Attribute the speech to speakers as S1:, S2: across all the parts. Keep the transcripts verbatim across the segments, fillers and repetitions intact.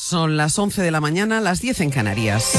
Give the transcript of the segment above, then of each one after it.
S1: Son las once de la mañana, las diez en Canarias.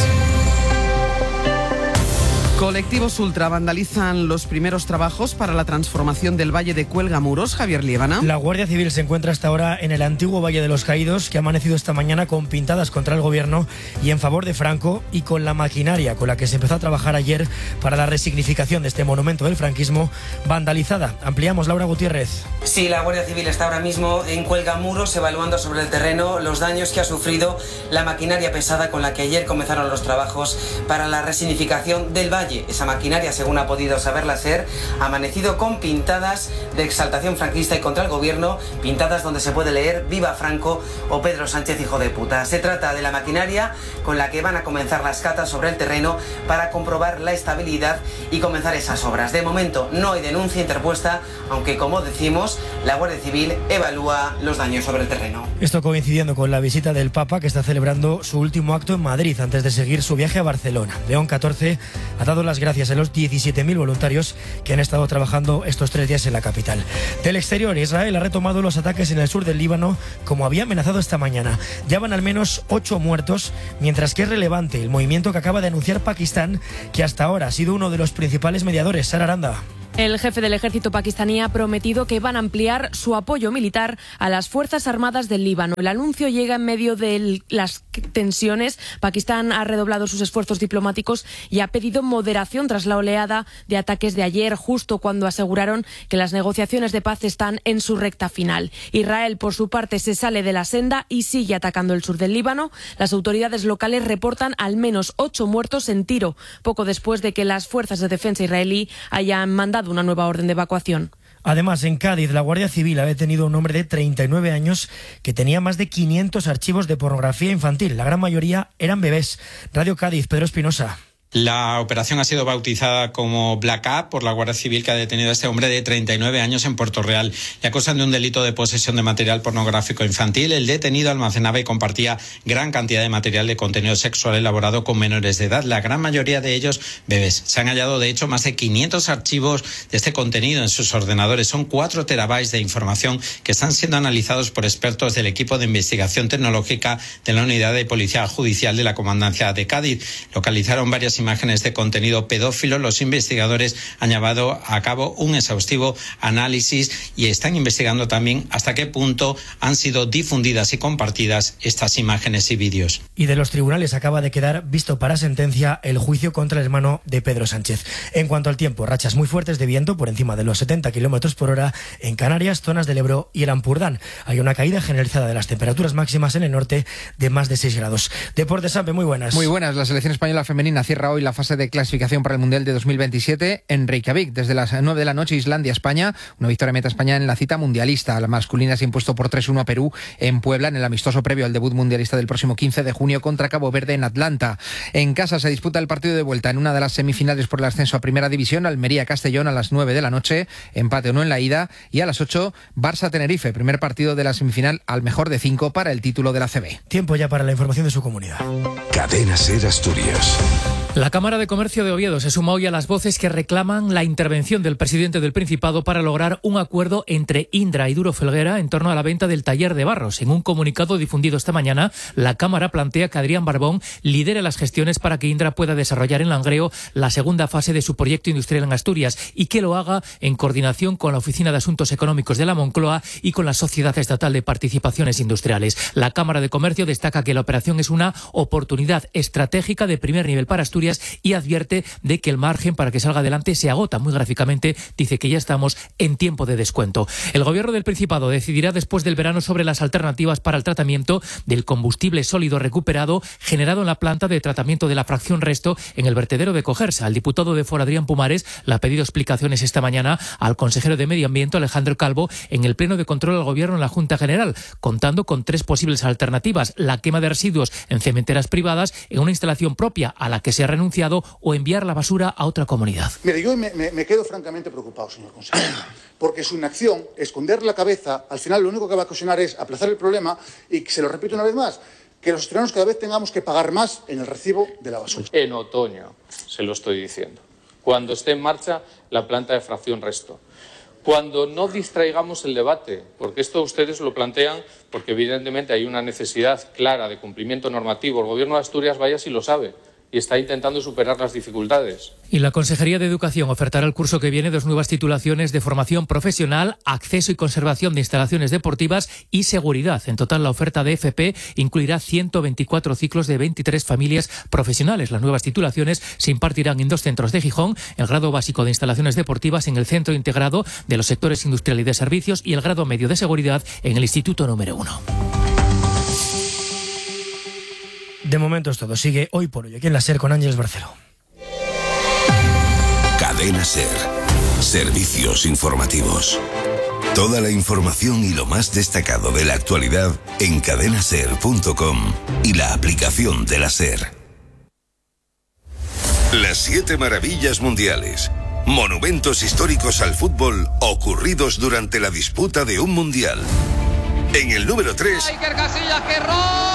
S1: Colectivos ultra vandalizan los primeros trabajos para la transformación del Valle de Cuelgamuros. Javier Liébana.
S2: La Guardia Civil se encuentra hasta ahora en el antiguo Valle de los Caídos, que ha amanecido esta mañana con pintadas contra el gobierno y en favor de Franco, y con la maquinaria con la que se empezó a trabajar ayer para la resignificación de este monumento del franquismo vandalizada. Ampliamos, Laura Gutiérrez.
S3: Sí, la Guardia Civil está ahora mismo en Cuelgamuros evaluando sobre el terreno los daños que ha sufrido la maquinaria pesada con la que ayer comenzaron los trabajos para la resignificación del valle. Esa maquinaria, según ha podido saberla ser, ha amanecido con pintadas de exaltación franquista y contra el gobierno, pintadas donde se puede leer "Viva Franco" o "Pedro Sánchez, hijo de puta". Se trata de la maquinaria con la que van a comenzar las catas sobre el terreno para comprobar la estabilidad y comenzar esas obras. De momento no hay denuncia interpuesta, aunque, como decimos, la Guardia Civil evalúa los daños sobre el terreno.
S2: Esto coincidiendo con la visita del Papa, que está celebrando su último acto en Madrid antes de seguir su viaje a Barcelona. León catorce ha dado las gracias a los diecisiete mil voluntarios que han estado trabajando estos tres días en la capital. Del exterior, Israel ha retomado los ataques en el sur del Líbano, como había amenazado esta mañana. Ya van al menos ocho muertos, mientras que es relevante el movimiento que acaba de anunciar Pakistán, que hasta ahora ha sido uno de los principales mediadores. Sara Aranda.
S4: El jefe del ejército pakistaní ha prometido que van a ampliar su apoyo militar a las Fuerzas Armadas del Líbano. El anuncio llega en medio de las tensiones. Pakistán ha redoblado sus esfuerzos diplomáticos y ha pedido moderación tras la oleada de ataques de ayer, justo cuando aseguraron que las negociaciones de paz están en su recta final. Israel, por su parte, se sale de la senda y sigue atacando el sur del Líbano. Las autoridades locales reportan al menos ocho muertos en Tiro, poco después de que las fuerzas de defensa israelí hayan mandado una nueva orden de evacuación.
S2: Además, en Cádiz, la Guardia Civil ha detenido a un hombre de treinta y nueve años que tenía más de quinientos archivos de pornografía infantil. La gran mayoría eran bebés. Radio Cádiz, Pedro Espinosa.
S5: La operación ha sido bautizada como Black Up por la Guardia Civil, que ha detenido a este hombre de treinta y nueve años en Puerto Real. Le acusan de un delito de posesión de material pornográfico infantil. El detenido almacenaba y compartía gran cantidad de material de contenido sexual elaborado con menores de edad, la gran mayoría de ellos bebés. Se han hallado, de hecho, más de quinientos archivos de este contenido en sus ordenadores. Son cuatro terabytes de información que están siendo analizados por expertos del equipo de investigación tecnológica de la Unidad de Policía Judicial de la Comandancia de Cádiz. Localizaron varias imágenes de contenido pedófilo. Los investigadores han llevado a cabo un exhaustivo análisis y están investigando también hasta qué punto han sido difundidas y compartidas estas imágenes y vídeos.
S2: Y de los tribunales acaba de quedar visto para sentencia el juicio contra el hermano de Pedro Sánchez. En cuanto al tiempo, rachas muy fuertes de viento por encima de los setenta kilómetros por hora en Canarias, zonas del Ebro y el Ampurdán. Hay una caída generalizada de las temperaturas máximas en el norte de más de seis grados. Deportes, Sampe, muy buenas.
S6: Muy buenas. La selección española femenina cierra hoy la fase de clasificación para el Mundial de dos mil veintisiete en Reykjavik. Desde las nueve de la noche, Islandia-España. Una victoria meta España en la cita mundialista. La masculina se ha impuesto por tres uno a Perú en Puebla, en el amistoso previo al debut mundialista del próximo quince de junio contra Cabo Verde en Atlanta. En casa se disputa el partido de vuelta en una de las semifinales por el ascenso a Primera División. Almería-Castellón a las nueve de la noche. Empate o no en la ida. Y a las ocho, Barça-Tenerife. Primer partido de la semifinal al mejor de cinco para el título de la A C B.
S2: Tiempo ya para la información de su comunidad.
S7: Cadena SER Asturias.
S8: La Cámara de Comercio de Oviedo se suma hoy a las voces que reclaman la intervención del presidente del Principado para lograr un acuerdo entre Indra y Duro Felguera en torno a la venta del taller de barros. En un comunicado difundido esta mañana, la Cámara plantea que Adrián Barbón lidere las gestiones para que Indra pueda desarrollar en Langreo la segunda fase de su proyecto industrial en Asturias y que lo haga en coordinación con la Oficina de Asuntos Económicos de la Moncloa y con la Sociedad Estatal de Participaciones Industriales. La Cámara de Comercio destaca que la operación es una oportunidad estratégica de primer nivel para Asturias y advierte de que el margen para que salga adelante se agota muy gráficamente. Dice que ya estamos en tiempo de descuento. El Gobierno del Principado decidirá después del verano sobre las alternativas para el tratamiento del combustible sólido recuperado generado en la planta de tratamiento de la fracción resto en el vertedero de Cogersa. El diputado de Foro, Adrián Pumares, le ha pedido explicaciones esta mañana al consejero de Medio Ambiente, Alejandro Calvo, en el pleno de control al Gobierno en la Junta General, contando con tres posibles alternativas: la quema de residuos en cementeras privadas, en una instalación propia a la que se ha renunciado, o enviar la basura a otra comunidad.
S9: Mire, yo me, me, me quedo francamente preocupado, señor consejero, porque su inacción, esconder la cabeza, al final lo único que va a ocasionar es aplazar el problema y, se lo repito una vez más, que los asturianos cada vez tengamos que pagar más en el recibo de la basura.
S10: En otoño, se lo estoy diciendo, cuando esté en marcha la planta de fracción resto. cuando no distraigamos el debate, porque esto ustedes lo plantean porque evidentemente hay una necesidad clara de cumplimiento normativo. El Gobierno de Asturias, vaya si lo sabe, y está intentando superar las dificultades.
S8: Y la Consejería de Educación ofertará el curso que viene dos nuevas titulaciones de formación profesional, acceso y conservación de instalaciones deportivas y seguridad. En total, la oferta de F P incluirá ciento veinticuatro ciclos de veintitrés familias profesionales. Las nuevas titulaciones se impartirán en dos centros de Gijón, el grado básico de instalaciones deportivas en el Centro Integrado de los Sectores Industrial y de Servicios y el grado medio de seguridad en el Instituto número uno.
S2: De momento es todo. Sigue Hoy por Hoy aquí en la SER con Ángeles Barceló.
S7: Cadena SER. Servicios informativos. Toda la información y lo más destacado de la actualidad en cadena ser punto com y la aplicación de la SER. Las siete maravillas mundiales. Monumentos históricos al fútbol ocurridos durante la disputa de un mundial. En el número tres...
S11: Iker Casillas, ¡qué error!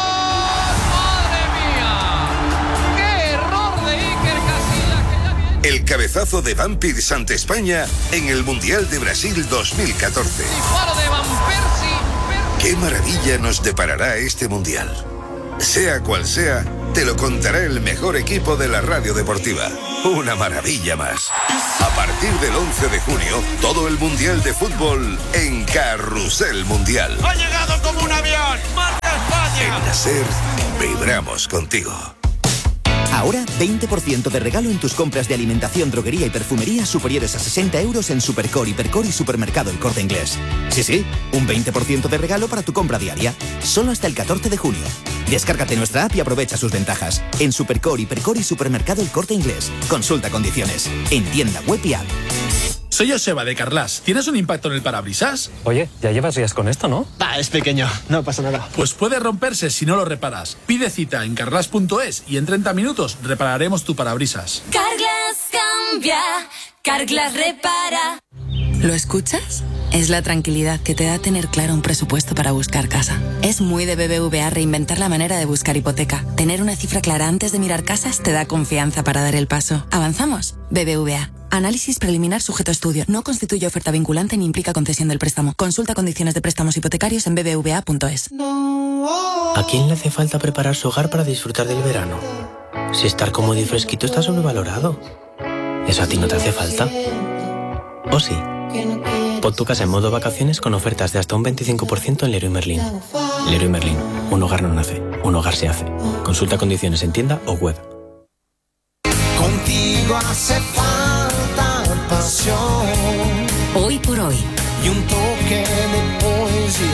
S7: El cabezazo de Van Persie ante España en el Mundial de Brasil dos mil catorce.
S11: Disparo de Van Persie.
S7: ¿Qué maravilla nos deparará este Mundial? Sea cual sea, te lo contará el mejor equipo de la radio deportiva. Una maravilla más. A partir del once de junio, todo el Mundial de Fútbol en Carrusel Mundial.
S11: ¡Ha llegado como un avión! ¡Marca España!
S7: En la SER, vibramos contigo.
S12: Ahora, veinte por ciento de regalo en tus compras de alimentación, droguería y perfumería superiores a sesenta euros en Supercore, Hipercore y Supermercado El Corte Inglés. Sí, sí, un veinte por ciento de regalo para tu compra diaria. Solo hasta el catorce de junio. Descárgate nuestra app y aprovecha sus ventajas. En Supercore, Hipercore y Supermercado El Corte Inglés. Consulta condiciones. En tienda web y app.
S13: Soy Joseba de Carglass. ¿Tienes un impacto en el parabrisas?
S14: Oye, ya llevas días con esto, ¿no?
S13: Ah, es pequeño, no pasa nada. Pues puede romperse si no lo reparas. Pide cita en carglass punto es y en treinta minutos repararemos tu parabrisas.
S15: Carglass cambia, Carglass repara. ¿Lo escuchas? Es la tranquilidad que te da tener claro un presupuesto para buscar casa. Es muy de B B V A reinventar la manera de buscar hipoteca. Tener una cifra clara antes de mirar casas te da confianza para dar el paso. ¿Avanzamos? B B V A. Análisis preliminar sujeto a estudio. No constituye oferta vinculante ni implica concesión del préstamo. Consulta condiciones de préstamos hipotecarios en b b v a punto es.
S16: ¿A quién le hace falta preparar su hogar para disfrutar del verano? Si estar cómodo y fresquito está sobrevalorado. ¿Eso a ti no te hace falta? ¿O sí? Pon tu casa en modo vacaciones con ofertas de hasta un veinticinco por ciento en Leroy Merlin. Leroy Merlin. Un hogar no nace, un hogar se hace. Consulta condiciones en tienda o web.
S17: Contigo hace falta pasión.
S15: Hoy por Hoy.
S17: Y un toque de poesía.